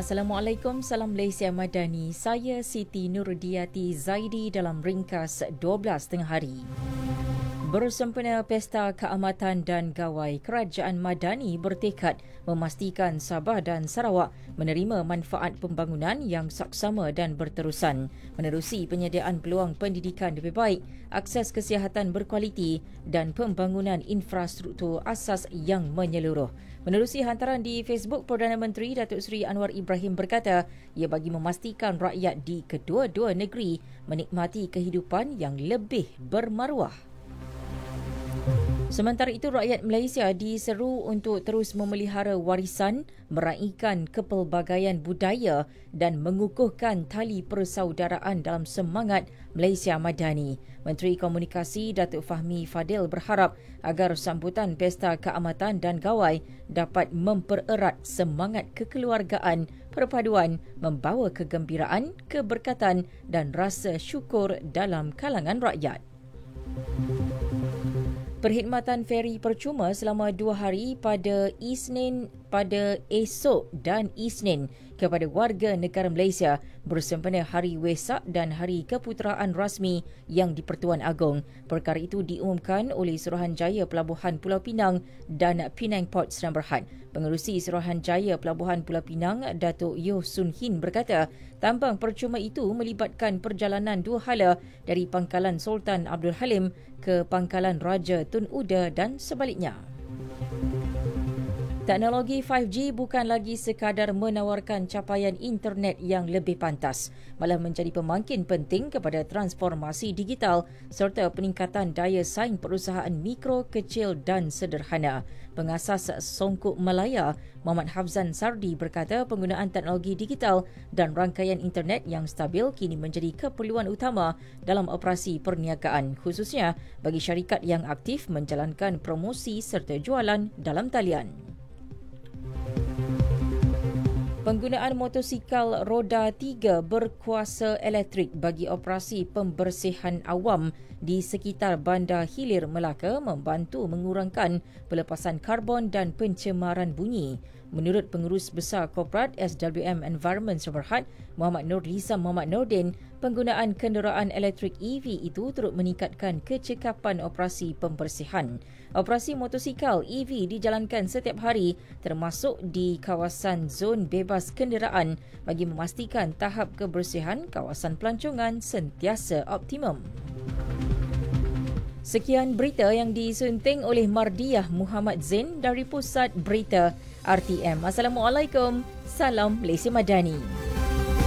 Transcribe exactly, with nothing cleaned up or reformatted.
Assalamualaikum, salam Malaysia Madani. Saya Siti Nurdiati Zaidi dalam ringkas dua belas tengah hari. Bersempena Pesta Keamatan dan Gawai, Kerajaan Madani bertekad memastikan Sabah dan Sarawak menerima manfaat pembangunan yang saksama dan berterusan, menerusi penyediaan peluang pendidikan lebih baik, akses kesihatan berkualiti dan pembangunan infrastruktur asas yang menyeluruh. Menerusi hantaran di Facebook, Perdana Menteri Datuk Seri Anwar Ibrahim berkata ia bagi memastikan rakyat di kedua-dua negeri menikmati kehidupan yang lebih bermaruah. Sementara itu, rakyat Malaysia diseru untuk terus memelihara warisan, meraihkan kepelbagaian budaya dan mengukuhkan tali persaudaraan dalam semangat Malaysia Madani. Menteri Komunikasi Datuk Fahmi Fadil berharap agar sambutan Pesta Keamatan dan Gawai dapat mempererat semangat kekeluargaan, perpaduan, membawa kegembiraan, keberkatan dan rasa syukur dalam kalangan rakyat. Perkhidmatan feri percuma selama dua hari pada Isnin pada esok dan Isnin kepada warga negara Malaysia bersempena Hari Wesak dan Hari Keputeraan Rasmi yang di-Pertuan Agong. Perkara itu diumumkan oleh Suruhanjaya Pelabuhan Pulau Pinang dan Penang Port Sdn Bhd. Pengerusi Suruhanjaya Pelabuhan Pulau Pinang, Datuk Yoh Sun Hin berkata, tambang percuma itu melibatkan perjalanan dua hala dari Pangkalan Sultan Abdul Halim ke Pangkalan Raja Tun Uda dan sebaliknya. Teknologi lima G bukan lagi sekadar menawarkan capaian internet yang lebih pantas, malah menjadi pemangkin penting kepada transformasi digital serta peningkatan daya saing perusahaan mikro, kecil dan sederhana. Pengasas Songkok Malaya, Muhammad Hafzan Sardi berkata penggunaan teknologi digital dan rangkaian internet yang stabil kini menjadi keperluan utama dalam operasi perniagaan, khususnya bagi syarikat yang aktif menjalankan promosi serta jualan dalam talian. Penggunaan motosikal roda tiga berkuasa elektrik bagi operasi pembersihan awam di sekitar Bandar Hilir Melaka membantu mengurangkan pelepasan karbon dan pencemaran bunyi. Menurut Pengurus Besar Korporat S W M Environment Sdn Bhd, Muhammad Nur Rizam Muhammad Nordin, penggunaan kenderaan elektrik E V itu turut meningkatkan kecekapan operasi pembersihan. Operasi motosikal E V dijalankan setiap hari termasuk di kawasan zon bebas kenderaan bagi memastikan tahap kebersihan kawasan pelancongan sentiasa optimum. Sekian berita yang disunting oleh Mardiah Muhammad Zain dari Pusat Berita R T M. Assalamualaikum, salam Malaysia Madani.